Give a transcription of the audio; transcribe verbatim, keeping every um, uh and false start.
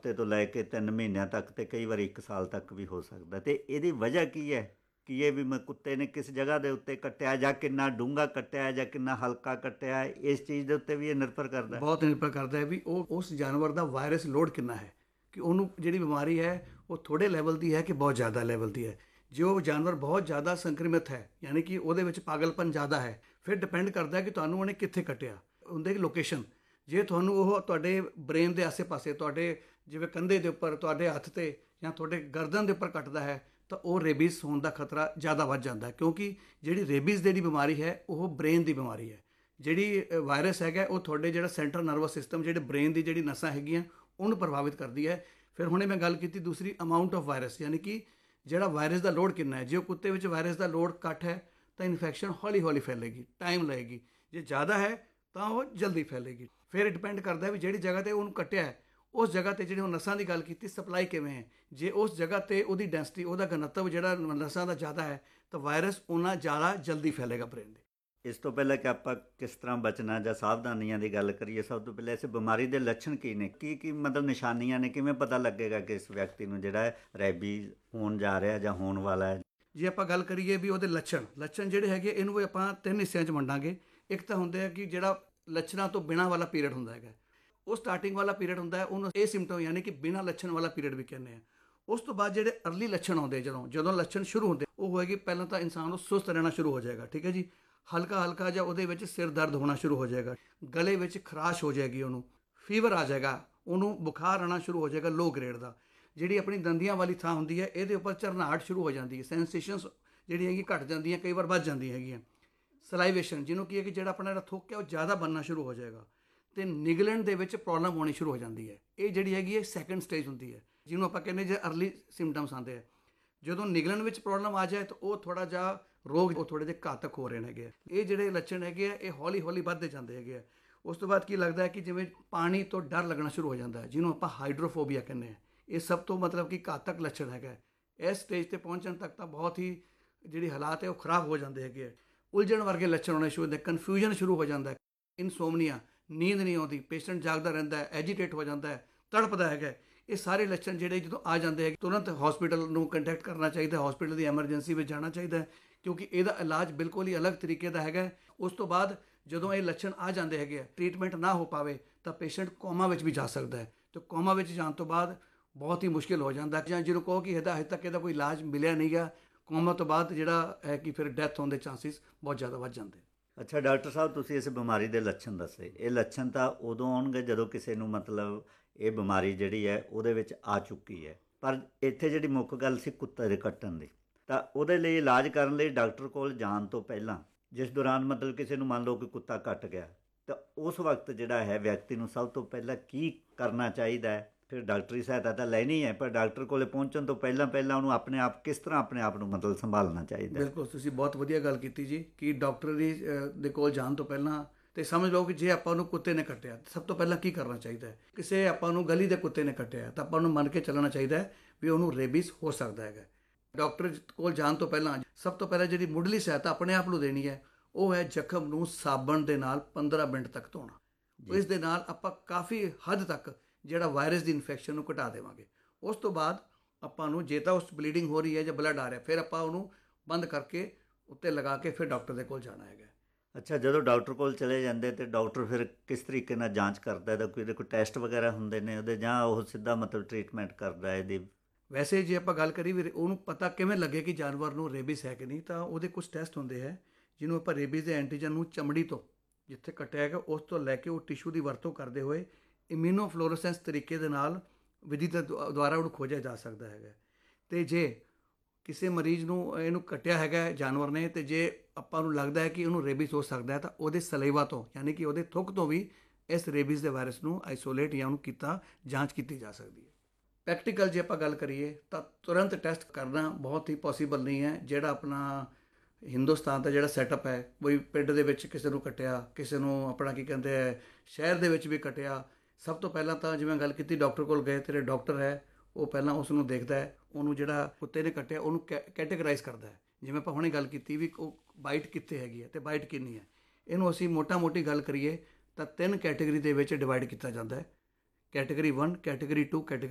ਹਫ਼ਤੇ ਤੋਂ ਲੈ ਕੇ ਤਿੰਨ ਮਹੀਨਿਆਂ ਤੱਕ ਅਤੇ ਕਈ ਵਾਰੀ ਇੱਕ ਸਾਲ ਤੱਕ ਵੀ ਹੋ ਸਕਦਾ। ਅਤੇ ਇਹਦੀ ਵਜ੍ਹਾ ਕੀ ਹੈ ਕਿ ਇਹ ਵੀ ਮੈਂ ਕੁੱਤੇ ਨੇ ਕਿਸ ਜਗ੍ਹਾ ਦੇ ਉੱਤੇ ਕੱਟਿਆ, ਜਾਂ ਕਿੰਨਾ ਡੂੰਘਾ ਕੱਟਿਆ, ਜਾਂ ਕਿੰਨਾ ਹਲਕਾ ਕੱਟਿਆ, ਇਸ ਚੀਜ਼ ਦੇ ਉੱਤੇ ਵੀ ਇਹ ਨਿਰਭਰ ਕਰਦਾ? ਬਹੁਤ ਨਿਰਭਰ ਕਰਦਾ ਹੈ ਵੀ ਉਹ ਉਸ ਜਾਨਵਰ ਦਾ ਵਾਇਰਸ ਲੋਡ ਕਿੰਨਾ ਹੈ, ਕਿ ਉਹਨੂੰ ਜਿਹੜੀ ਬਿਮਾਰੀ ਹੈ ਉਹ ਥੋੜ੍ਹੇ ਲੈਵਲ ਦੀ ਹੈ ਕਿ ਬਹੁਤ ਜ਼ਿਆਦਾ ਲੈਵਲ ਦੀ ਹੈ। ਜੇ ਉਹ ਜਾਨਵਰ ਬਹੁਤ ਜ਼ਿਆਦਾ ਸੰਕਰਮਿਤ ਹੈ, ਯਾਨੀ ਕਿ ਉਹਦੇ ਵਿੱਚ ਪਾਗਲਪਨ ਜ਼ਿਆਦਾ ਹੈ, ਫਿਰ ਡਿਪੈਂਡ ਕਰਦਾ ਕਿ ਤੁਹਾਨੂੰ ਉਹਨੇ ਕਿੱਥੇ ਕੱਟਿਆ, ਉਹਦੇ ਲੋਕੇਸ਼ਨ। ਜੇ ਤੁਹਾਨੂੰ ਉਹ ਤੁਹਾਡੇ ਬ੍ਰੇਨ ਦੇ ਆਸੇ ਪਾਸੇ, ਤੁਹਾਡੇ ਜਿਵੇਂ ਕੰਧੇ ਦੇ ਉੱਪਰ, ਤੁਹਾਡੇ ਹੱਥ 'ਤੇ ਜਾਂ ਤੁਹਾਡੇ ਗਰਦਨ ਦੇ ਉੱਪਰ ਕੱਟਦਾ ਹੈ, ਤਾਂ ਉਹ ਰੇਬੀਜ਼ ਹੋਣ ਦਾ ਖਤਰਾ ਜ਼ਿਆਦਾ ਵੱਧ ਜਾਂਦਾ ਹੈ। ਕਿਉਂਕਿ ਜਿਹੜੀ ਰੇਬੀਜ਼ ਦੀ ਜਿਹੜੀ ਬਿਮਾਰੀ ਹੈ ਉਹ ਬ੍ਰੇਨ ਦੀ ਬਿਮਾਰੀ ਹੈ। ਜਿਹੜੀ ਵਾਇਰਸ ਹੈਗਾ ਉਹ ਤੁਹਾਡੇ ਜਿਹੜਾ ਸੈਂਟਰਲ ਨਰਵਸ ਸਿਸਟਮ, ਜਿਹੜੇ ਬ੍ਰੇਨ ਦੀ ਜਿਹੜੀ ਨਸਾਂ ਹੈਗੀਆਂ ਉਹਨੂੰ ਪ੍ਰਭਾਵਿਤ ਕਰਦੀ ਹੈ। ਫਿਰ ਹੁਣੇ ਮੈਂ ਗੱਲ ਕੀਤੀ ਦੂਸਰੀ, ਅਮਾਊਂਟ ਆਫ ਵਾਇਰਸ, ਯਾਨੀ ਕਿ ਜਿਹੜਾ ਵਾਇਰਸ ਦਾ ਲੋਡ ਕਿੰਨਾ ਹੈ। ਜੇ ਉਹ ਕੁੱਤੇ ਵਿੱਚ ਵਾਇਰਸ ਦਾ ਲੋਡ ਘੱਟ ਹੈ ਤਾਂ ਇਨਫੈਕਸ਼ਨ ਹੌਲੀ ਹੌਲੀ ਫੈਲੇਗੀ, ਟਾਈਮ ਲਏਗੀ। ਜੇ ਜ਼ਿਆਦਾ ਹੈ ਤਾਂ ਉਹ ਜਲਦੀ ਫੈਲੇਗੀ। ਫਿਰ ਡਿਪੈਂਡ ਕਰਦਾ ਵੀ ਜਿਹੜੀ ਜਗ੍ਹਾ 'ਤੇ ਉਹਨੂੰ ਕੱਟਿਆ ਹੈ ਉਸ ਜਗ੍ਹਾ 'ਤੇ ਜਿਹੜੀ ਉਹ ਨਸਾਂ ਦੀ ਗੱਲ ਕੀਤੀ, ਸਪਲਾਈ ਕਿਵੇਂ ਹੈ। ਜੇ ਉਸ ਜਗ੍ਹਾ 'ਤੇ ਉਹਦੀ ਡੈਂਸਿਟੀ, ਉਹਦਾ ਘਨੱਤਵ ਜਿਹੜਾ ਨਸਾਂ ਦਾ ਜ਼ਿਆਦਾ ਹੈ ਤਾਂ ਵਾਇਰਸ ਉਹਨਾਂ ਜ਼ਿਆਦਾ ਜਲਦੀ ਫੈਲੇਗਾ ਬ੍ਰੇਨ ਦੇ। ਇਸ ਤੋਂ ਪਹਿਲਾਂ ਕਿ ਆਪਾਂ ਕਿਸ ਤਰ੍ਹਾਂ ਬਚਣਾ ਜਾਂ ਸਾਵਧਾਨੀਆਂ ਦੀ ਗੱਲ ਕਰੀਏ, ਸਭ ਤੋਂ ਪਹਿਲਾਂ ਇਸ ਬਿਮਾਰੀ ਦੇ ਲੱਛਣ ਕੀ ਨੇ, ਕੀ ਕੀ ਮਤਲਬ ਨਿਸ਼ਾਨੀਆਂ ਨੇ, ਕਿਵੇਂ ਪਤਾ ਲੱਗੇਗਾ ਕਿ ਇਸ ਵਿਅਕਤੀ ਨੂੰ ਜਿਹੜਾ ਹੈ ਰੈਬੀਜ਼ ਹੋਣ ਜਾ ਰਿਹਾ ਜਾਂ ਹੋਣ ਵਾਲਾ ਹੈ? ਜੇ ਆਪਾਂ ਗੱਲ ਕਰੀਏ ਵੀ ਉਹਦੇ ਲੱਛਣ ਲੱਛਣ ਜਿਹੜੇ ਹੈਗੇ, ਇਹਨੂੰ ਵੀ ਆਪਾਂ ਤਿੰਨ ਹਿੱਸਿਆਂ 'ਚ ਵੰਡਾਂਗੇ। ਇੱਕ ਤਾਂ ਹੁੰਦੇ ਆ ਕਿ ਜਿਹੜਾ ਲੱਛਣਾਂ ਤੋਂ ਬਿਨਾਂ ਵਾਲਾ ਪੀਰੀਅਡ ਹੁੰਦਾ ਹੈਗਾ, ਉਹ ਸਟਾਰਟਿੰਗ ਵਾਲਾ ਪੀਰੀਅਡ ਹੁੰਦਾ ਹੈ, ਉਹਨੂੰ ਇਹ ਸਿੰਪਟਮ ਯਾਨੀ ਕਿ ਬਿਨਾਂ ਲੱਛਣ ਵਾਲਾ ਪੀਰੀਅਡ ਵੀ ਕਹਿੰਦੇ ਆ। ਉਸ ਤੋਂ ਬਾਅਦ ਜਿਹੜੇ ਅਰਲੀ ਲੱਛਣ ਆਉਂਦੇ, ਜਦੋਂ ਜਦੋਂ ਲੱਛਣ ਸ਼ੁਰੂ ਹੁੰਦੇ, ਉਹ ਹੋਏਗੀ ਪਹਿਲਾਂ ਤਾਂ ਇਨਸਾਨ ਨੂੰ ਸੁਸਤ ਰਹਿਣਾ ਸ਼ੁਰੂ ਹੋ ਜਾਏਗਾ, ਠੀਕ ਹੈ ਜੀ। ਹਲਕਾ ਹਲਕਾ ਜਿਹਾ ਉਹਦੇ ਵਿੱਚ ਸਿਰ ਦਰਦ ਹੋਣਾ ਸ਼ੁਰੂ ਹੋ ਜਾਏਗਾ, ਗਲੇ ਵਿੱਚ ਖਰਾਸ਼ ਹੋ ਜਾਏਗੀ, ਉਹਨੂੰ ਫੀਵਰ ਆ ਜਾਏਗਾ, ਉਹਨੂੰ ਬੁਖਾਰ ਆਉਣਾ ਸ਼ੁਰੂ ਹੋ ਜਾਏਗਾ ਲੋ ਗ੍ਰੇਡ ਦਾ। ਜਿਹੜੀ ਆਪਣੀ ਦੰਦੀਆਂ ਵਾਲੀ ਥਾਂ ਹੁੰਦੀ ਹੈ ਇਹਦੇ ਉੱਪਰ ਝਰਨਾਹਟ ਸ਼ੁਰੂ ਹੋ ਜਾਂਦੀ ਹੈ, ਸੈਂਸੇਸ਼ਨਸ ਜਿਹੜੀ ਹੈਗੀ ਘੱਟ ਜਾਂਦੀਆਂ, ਕਈ ਵਾਰ ਵੱਧ ਜਾਂਦੀਆਂ ਹੈਗੀਆਂ। ਸਲਾਈਵੇਸ਼ਨ, ਜਿਹਨੂੰ ਕੀ ਹੈ ਕਿ ਜਿਹੜਾ ਆਪਣਾ ਜਿਹੜਾ ਥੁੱਕ ਹੈ ਉਹ ਜ਼ਿਆਦਾ ਬਣਨਾ ਸ਼ੁਰੂ ਹੋ ਜਾਏਗਾ, ਅਤੇ ਨਿਗਲਣ ਦੇ ਵਿੱਚ ਪ੍ਰੋਬਲਮ ਹੋਣੀ ਸ਼ੁਰੂ ਹੋ ਜਾਂਦੀ ਹੈ। ਇਹ ਜਿਹੜੀ ਹੈਗੀ ਹੈ ਸੈਕਿੰਡ ਸਟੇਜ ਹੁੰਦੀ ਹੈ, ਜਿਹਨੂੰ ਆਪਾਂ ਕਹਿੰਦੇ ਜੇ ਅਰਲੀ ਸਿੰਪਟਮਸ ਆਉਂਦੇ ਆ। ਜਦੋਂ ਨਿਗਲਣ ਵਿੱਚ ਪ੍ਰੋਬਲਮ ਆ ਜਾਏ ਤਾਂ ਉਹ ਥੋੜ੍ਹਾ ਜਿਹਾ ਰੋਗ, ਉਹ ਥੋੜ੍ਹੇ ਜਿਹੇ ਘਾਤਕ ਹੋ ਰਹੇ ਹੈਗੇ ਆ। ਇਹ ਜਿਹੜੇ ਲੱਛਣ ਹੈਗੇ ਆ ਇਹ ਹੌਲੀ ਹੌਲੀ ਵੱਧਦੇ ਜਾਂਦੇ ਹੈਗੇ ਆ। ਉਸ ਤੋਂ ਬਾਅਦ ਕੀ ਲੱਗਦਾ ਹੈ ਕਿ ਜਿਵੇਂ ਪਾਣੀ ਤੋਂ ਡਰ ਲੱਗਣਾ ਸ਼ੁਰੂ ਹੋ ਜਾਂਦਾ ਹੈ, ਜਿਹਨੂੰ ਆਪਾਂ ਹਾਈਡਰੋਫੋਬੀਆ ਕਹਿੰਦੇ ਹਾਂ। ਇਹ ਸਭ ਤੋਂ ਮਤਲਬ ਕਿ ਘਾਤਕ ਲੱਛਣ ਹੈਗਾ। ਇਸ ਸਟੇਜ 'ਤੇ ਪਹੁੰਚਣ ਤੱਕ ਤਾਂ ਬਹੁਤ ਹੀ ਜਿਹੜੀ ਹਾਲਾਤ ਹੈ ਉਹ ਖਰਾਬ ਹੋ ਜਾਂਦੇ ਹੈਗੇ ਆ। ਉਲਝਣ ਵਰਗੇ ਲੱਛਣ ਹੋਣੇ ਸ਼ੁਰੂ ਹੁੰਦੇ, ਕਨਫਿਊਜ਼ਨ ਸ਼ੁਰੂ ਹੋ ਜਾਂਦਾ, ਇਨਸੋਮਨੀਆ, ਨੀਂਦ ਨਹੀਂ ਆਉਂਦੀ, ਪੇਸ਼ੈਂਟ ਜਾਗਦਾ ਰਹਿੰਦਾ ਹੈ, ਐਜੀਟੇਟ ਹੋ ਜਾਂਦਾ ਹੈ, ਤੜਪਦਾ ਹੈਗਾ। ਇਹ ਸਾਰੇ ਲੱਛਣ ਜਿਹੜੇ ਜਦੋਂ ਆ ਜਾਂਦੇ ਹੈ ਤੁਰੰਤ ਹਸਪੀਟਲ ਨੂੰ ਕੰਟੈਕਟ ਕਰਨਾ ਚਾਹੀਦਾ, ਹਸਪੀਟਲ ਦੀ ਐਮਰਜੈਂਸੀ ਵਿੱਚ ਜਾਣਾ ਚਾਹੀਦਾ ਹੈ, ਕਿਉਂਕਿ ਇਹਦਾ ਇਲਾਜ ਬਿਲਕੁਲ ਹੀ ਅਲੱਗ ਤਰੀਕੇ ਦਾ ਹੈਗਾ। ਉਸ ਤੋਂ ਬਾਅਦ ਜਦੋਂ ਇਹ ਲੱਛਣ ਆ ਜਾਂਦੇ ਹੈਗੇ ਆ, ਟ੍ਰੀਟਮੈਂਟ ਨਾ ਹੋ ਪਾਵੇ ਤਾਂ ਪੇਸ਼ੈਂਟ ਕੋਮਾ ਵਿੱਚ ਵੀ ਜਾ ਸਕਦਾ ਹੈ, ਅਤੇ ਕੋਮਾ ਵਿੱਚ ਜਾਣ ਤੋਂ ਬਾਅਦ ਬਹੁਤ ਹੀ ਮੁਸ਼ਕਿਲ ਹੋ ਜਾਂਦਾ, ਜਾਂ ਜਿਹਨੂੰ ਕਹੋ ਕਿ ਇਹਦਾ ਹਜੇ ਤੱਕ ਇਹਦਾ ਕੋਈ ਇਲਾਜ ਮਿਲਿਆ ਨਹੀਂ ਗਾ, ਕੋਮਾ ਤੋਂ ਬਾਅਦ ਜਿਹੜਾ ਹੈ ਕਿ ਫਿਰ ਡੈਥ ਹੋਣ ਦੇ ਚਾਂਸਿਸ ਬਹੁਤ ਜ਼ਿਆਦਾ ਵੱਧ ਜਾਂਦੇ। ਅੱਛਾ ਡਾਕਟਰ ਸਾਹਿਬ, ਤੁਸੀਂ ਇਸ ਬਿਮਾਰੀ ਦੇ ਲੱਛਣ ਦੱਸੇ। ਇਹ ਲੱਛਣ ਤਾਂ ਉਦੋਂ ਆਉਣਗੇ ਜਦੋਂ ਕਿਸੇ ਨੂੰ ਮਤਲਬ ਇਹ ਬਿਮਾਰੀ ਜਿਹੜੀ ਹੈ ਉਹਦੇ ਵਿੱਚ ਆ ਚੁੱਕੀ ਹੈ, ਪਰ ਇੱਥੇ ਜਿਹੜੀ ਮੁੱਖ ਗੱਲ ਸੀ ਕੁੱਤੇ ਦੇ ਕੱਟਣ ਦੀ, ਤਾਂ ਉਹਦੇ ਲਈ ਇਲਾਜ ਕਰਨ ਲਈ ਡਾਕਟਰ ਕੋਲ ਜਾਣ ਤੋਂ ਪਹਿਲਾਂ, ਜਿਸ ਦੌਰਾਨ ਮਤਲਬ ਕਿਸੇ ਨੂੰ ਮੰਨ ਲਓ ਕਿ ਕੁੱਤਾ ਕੱਟ ਗਿਆ, ਤਾਂ ਉਸ ਵਕਤ ਜਿਹੜਾ ਹੈ ਵਿਅਕਤੀ ਨੂੰ ਸਭ ਤੋਂ ਪਹਿਲਾਂ ਕੀ ਕਰਨਾ ਚਾਹੀਦਾ ਹੈ? ਫਿਰ ਡਾਕਟਰੀ ਸਹਾਇਤਾ ਤਾਂ ਲੈਣੀ ਹੈ, ਪਰ ਡਾਕਟਰ ਕੋਲ ਪਹੁੰਚਣ ਤੋਂ ਪਹਿਲਾਂ ਪਹਿਲਾਂ ਉਹਨੂੰ ਆਪਣੇ ਆਪ ਕਿਸ ਤਰ੍ਹਾਂ ਆਪਣੇ ਆਪ ਨੂੰ ਮਤਲਬ ਸੰਭਾਲਣਾ ਚਾਹੀਦਾ? ਬਿਲਕੁਲ, ਤੁਸੀਂ ਬਹੁਤ ਵਧੀਆ ਗੱਲ ਕੀਤੀ ਜੀ, ਕਿ ਡਾਕਟਰ ਦੀ ਦੇ ਕੋਲ ਜਾਣ ਤੋਂ ਪਹਿਲਾਂ ਤੇ ਸਮਝ ਲਓ ਕਿ ਜੇ ਆਪਾਂ ਨੂੰ ਕੁੱਤੇ ਨੇ ਕੱਟਿਆ, ਸਭ ਤੋਂ ਪਹਿਲਾਂ ਕੀ ਕਰਨਾ ਚਾਹੀਦਾ ਹੈ। ਕਿਸੇ ਆਪਾਂ ਨੂੰ ਗਲੀ ਦੇ ਕੁੱਤੇ ਨੇ ਕੱਟਿਆ ਤਾਂ ਆਪਾਂ ਨੂੰ ਮੰਨ ਕੇ ਚੱਲਣਾ ਚਾਹੀਦਾ ਹੈ ਵੀ ਉਹਨੂੰ ਰੇਬੀਜ਼ ਹੋ ਸਕਦਾ ਹੈਗਾ। ਡਾਕਟਰ ਕੋਲ ਜਾਣ ਤੋਂ ਪਹਿਲਾਂ ਸਭ ਤੋਂ ਪਹਿਲਾਂ ਜਿਹੜੀ ਮੁੱਢਲੀ ਸਹਾਇਤਾ ਆਪਣੇ ਆਪ ਨੂੰ ਦੇਣੀ ਹੈ ਉਹ ਹੈ ਜ਼ਖਮ ਨੂੰ ਸਾਬਣ ਦੇ ਨਾਲ ਪੰਦਰਾਂ ਮਿੰਟ ਤੱਕ ਧੋਣਾ। ਇਸ ਦੇ ਨਾਲ ਆਪਾਂ ਕਾਫੀ ਹੱਦ ਤੱਕ ਜਿਹੜਾ ਵਾਇਰਸ ਦੀ ਇਨਫੈਕਸ਼ਨ ਨੂੰ ਘਟਾ ਦੇਵਾਂਗੇ। ਉਸ ਤੋਂ ਬਾਅਦ ਆਪਾਂ ਨੂੰ ਜੇ ਤਾਂ ਉਸ ਬਲੀਡਿੰਗ ਹੋ ਰਹੀ ਹੈ ਜਾਂ ਬਲੱਡ ਆ ਰਿਹਾ, ਫਿਰ ਆਪਾਂ ਉਹਨੂੰ ਬੰਦ ਕਰਕੇ ਉੱਤੇ ਲਗਾ ਕੇ ਫਿਰ ਡਾਕਟਰ ਦੇ ਕੋਲ ਜਾਣਾ ਹੈਗਾ। ਅੱਛਾ, ਜਦੋਂ ਡਾਕਟਰ ਕੋਲ ਚਲੇ ਜਾਂਦੇ ਤਾਂ ਡਾਕਟਰ ਫਿਰ ਕਿਸ ਤਰੀਕੇ ਨਾਲ ਜਾਂਚ ਕਰਦਾ ਹੈ? ਕੋਈ ਕੋਈ ਟੈਸਟ ਵਗੈਰਾ ਹੁੰਦੇ ਨੇ ਉਹਦੇ, ਜਾਂ ਉਹ ਸਿੱਧਾ ਮਤਲਬ ਟਰੀਟਮੈਂਟ ਕਰਦਾ ਇਹਦੀ? ਵੈਸੇ ਜੇ ਆਪਾਂ ਗੱਲ ਕਰੀਏ ਵੀ ਉਹਨੂੰ ਪਤਾ ਕਿਵੇਂ ਲੱਗੇ ਕਿ ਜਾਨਵਰ ਨੂੰ ਰੇਬੀਜ਼ ਹੈ ਕਿ ਨਹੀਂ, ਤਾਂ ਉਹਦੇ ਕੁਝ ਟੈਸਟ ਹੁੰਦੇ ਹੈ ਜਿਹਨੂੰ ਆਪਾਂ ਰੇਬੀਜ਼ ਦੇ ਐਂਟੀਜਨ ਨੂੰ ਚਮੜੀ ਤੋਂ ਜਿੱਥੇ ਕੱਟਿਆ ਹੈਗਾ ਉਸ ਤੋਂ ਲੈ ਕੇ ਉਹ ਟਿਸ਼ੂ ਦੀ ਵਰਤੋਂ ਕਰਦੇ ਹੋਏ ਇਮਿਊਨੋਫਲੋਰੈਸੈਂਸ ਤਰੀਕੇ ਦੇ ਨਾਲ ਵਿਧੀ ਦੇ ਦੁਆਰਾ ਉਹਨੂੰ ਖੋਜਿਆ ਜਾ ਸਕਦਾ ਹੈਗਾ। ਅਤੇ ਜੇ ਕਿਸੇ ਮਰੀਜ਼ ਨੂੰ ਇਹਨੂੰ ਕੱਟਿਆ ਹੈਗਾ ਜਾਨਵਰ ਨੇ, ਅਤੇ ਜੇ ਆਪਾਂ ਨੂੰ ਲੱਗਦਾ ਹੈ ਕਿ ਉਹਨੂੰ ਰੇਬੀਜ਼ ਹੋ ਸਕਦਾ ਹੈ, ਤਾਂ ਉਹਦੇ ਸਲੇਵਾ ਤੋਂ ਯਾਨੀ ਕਿ ਉਹਦੇ ਥੁੱਕ ਤੋਂ ਵੀ ਇਸ ਰੇਬੀਜ਼ ਦੇ ਵਾਇਰਸ ਨੂੰ ਆਈਸੋਲੇਟ ਜਾਂ ਉਹਨੂੰ ਕੀਤਾ ਜਾਂਚ ਕੀਤੀ ਜਾ ਸਕਦੀ ਹੈ। ਪ੍ਰੈਕਟੀਕਲ ਜੇ ਆਪਾਂ ਗੱਲ ਕਰੀਏ ਤਾਂ ਤੁਰੰਤ ਟੈਸਟ ਕਰਨਾ ਬਹੁਤ ਹੀ ਪੋਸੀਬਲ ਨਹੀਂ ਹੈ। ਜਿਹੜਾ ਆਪਣਾ ਹਿੰਦੁਸਤਾਨ ਦਾ ਜਿਹੜਾ ਸੈਟਅਪ ਹੈ, ਕੋਈ ਪਿੰਡ ਦੇ ਵਿੱਚ ਕਿਸੇ ਨੂੰ ਕੱਟਿਆ, ਕਿਸੇ ਨੂੰ ਆਪਣਾ ਕੀ ਕਹਿੰਦੇ ਹੈ ਸ਼ਹਿਰ ਦੇ ਵਿੱਚ ਵੀ ਕੱਟਿਆ, ਸਭ ਤੋਂ ਪਹਿਲਾਂ ਤਾਂ ਜਿਵੇਂ ਗੱਲ ਕੀਤੀ ਡਾਕਟਰ ਕੋਲ ਗਏ, ਤੇਰੇ ਡਾਕਟਰ ਹੈ ਉਹ ਪਹਿਲਾਂ ਉਸ ਨੂੰ ਦੇਖਦਾ ਹੈ, ਉਹਨੂੰ ਜਿਹੜਾ ਕੁੱਤੇ ਨੇ ਕੱਟਿਆ ਉਹਨੂੰ ਕੈ ਕੈਟੇਗਰਾਈਜ਼ ਕਰਦਾ ਹੈ। ਜਿਵੇਂ ਆਪਾਂ ਹੁਣੇ ਗੱਲ ਕੀਤੀ ਵੀ ਉਹ ਬਾਈਟ ਕਿੱਥੇ ਹੈਗੀ ਹੈ ਅਤੇ ਬਾਈਟ ਕਿੰਨੀ ਹੈ, ਇਹਨੂੰ ਅਸੀਂ ਮੋਟਾ ਮੋਟੀ ਗੱਲ ਕਰੀਏ ਤਾਂ ਤਿੰਨ ਕੈਟੇਗਰੀ ਦੇ ਵਿੱਚ ਡਿਵਾਈਡ ਕੀਤਾ ਜਾਂਦਾ ਹੈ। Category one, category to, category